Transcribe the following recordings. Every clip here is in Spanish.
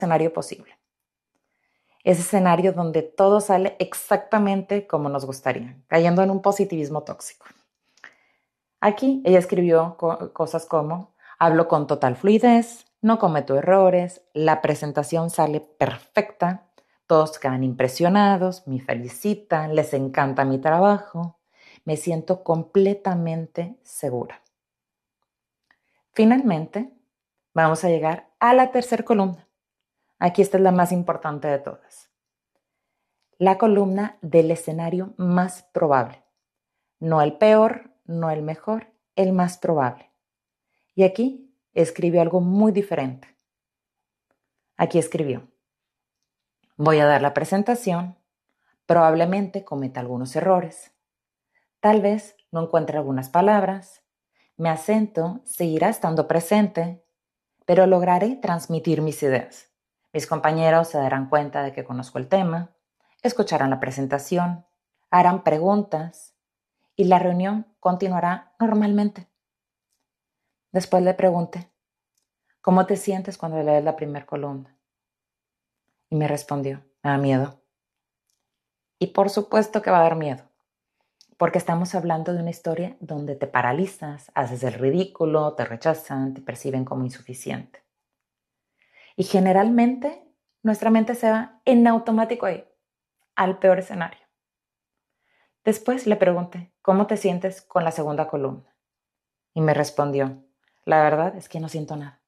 escenario posible. Ese escenario donde todo sale exactamente como nos gustaría, cayendo en un positivismo tóxico. Aquí ella escribió cosas como: hablo con total fluidez, no cometo errores, la presentación sale perfecta, todos quedan impresionados, me felicitan, les encanta mi trabajo, me siento completamente segura. Finalmente, vamos a llegar a la tercera columna. Aquí esta es la más importante de todas. La columna del escenario más probable. No el peor, no el mejor, el más probable. Y aquí escribió algo muy diferente. Aquí escribió: voy a dar la presentación, probablemente cometa algunos errores. Tal vez no encuentre algunas palabras. Mi acento seguirá estando presente, pero lograré transmitir mis ideas. Mis compañeros se darán cuenta de que conozco el tema, escucharán la presentación, harán preguntas y la reunión continuará normalmente. Después le pregunté: ¿cómo te sientes cuando lees la primera columna? Y me respondió: me da miedo. Y por supuesto que va a dar miedo, porque estamos hablando de una historia donde te paralizas, haces el ridículo, te rechazan, te perciben como insuficiente. Y generalmente nuestra mente se va en automático ahí, al peor escenario. Después le pregunté: ¿cómo te sientes con la segunda columna? Y me respondió: la verdad es que no siento nada.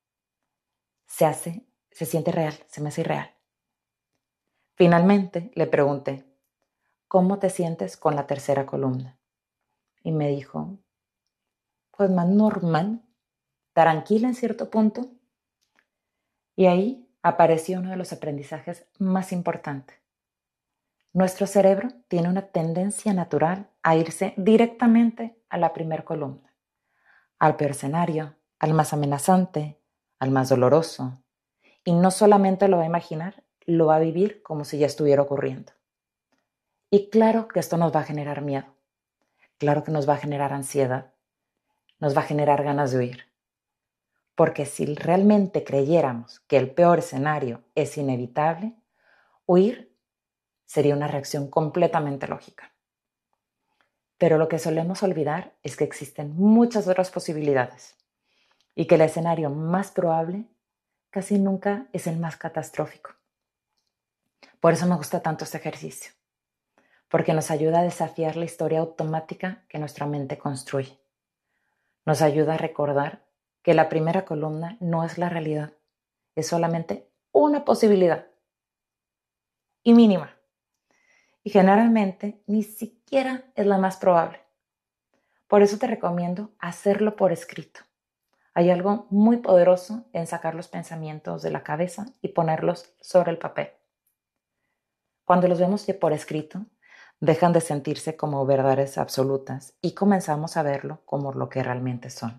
Se siente real, se me hace irreal. Finalmente le pregunté: ¿cómo te sientes con la tercera columna? Y me dijo: pues más normal, tranquila en cierto punto. Y ahí apareció uno de los aprendizajes más importantes. Nuestro cerebro tiene una tendencia natural a irse directamente a la primera columna, al peor escenario, al más amenazante, al más doloroso. Y no solamente lo va a imaginar, lo va a vivir como si ya estuviera ocurriendo. Y claro que esto nos va a generar miedo, claro que nos va a generar ansiedad, nos va a generar ganas de huir. Porque si realmente creyéramos que el peor escenario es inevitable, huir sería una reacción completamente lógica. Pero lo que solemos olvidar es que existen muchas otras posibilidades y que el escenario más probable casi nunca es el más catastrófico. Por eso me gusta tanto este ejercicio, porque nos ayuda a desafiar la historia automática que nuestra mente construye. Nos ayuda a recordar que la primera columna no es la realidad, es solamente una posibilidad y mínima. Y generalmente ni siquiera es la más probable. Por eso te recomiendo hacerlo por escrito. Hay algo muy poderoso en sacar los pensamientos de la cabeza y ponerlos sobre el papel. Cuando los vemos por escrito, dejan de sentirse como verdades absolutas y comenzamos a verlo como lo que realmente son.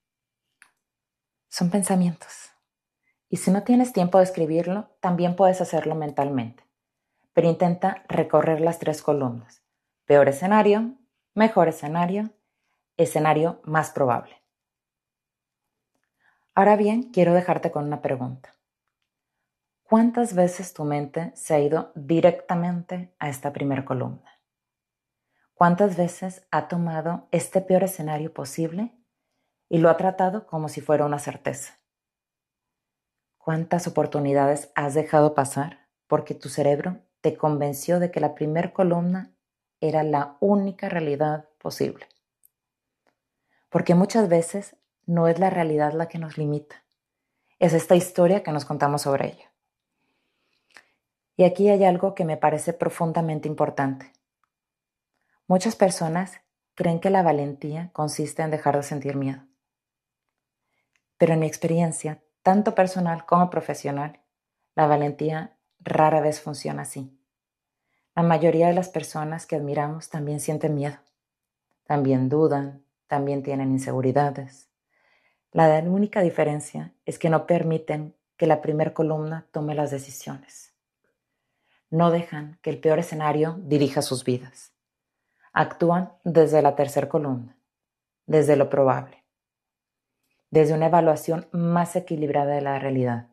Son pensamientos. Y si no tienes tiempo de escribirlo, también puedes hacerlo mentalmente. Pero intenta recorrer las tres columnas: peor escenario, mejor escenario, escenario más probable. Ahora bien, quiero dejarte con una pregunta. ¿Cuántas veces tu mente se ha ido directamente a esta primera columna? ¿Cuántas veces ha tomado este peor escenario posible y lo ha tratado como si fuera una certeza? ¿Cuántas oportunidades has dejado pasar porque tu cerebro te convenció de que la primera columna era la única realidad posible? Porque muchas veces no es la realidad la que nos limita, es esta historia que nos contamos sobre ella. Y aquí hay algo que me parece profundamente importante. Muchas personas creen que la valentía consiste en dejar de sentir miedo. Pero en mi experiencia, tanto personal como profesional, la valentía rara vez funciona así. La mayoría de las personas que admiramos también sienten miedo, también dudan, también tienen inseguridades. La única diferencia es que no permiten que la primera columna tome las decisiones. No dejan que el peor escenario dirija sus vidas. Actúan desde la tercera columna, desde lo probable, desde una evaluación más equilibrada de la realidad.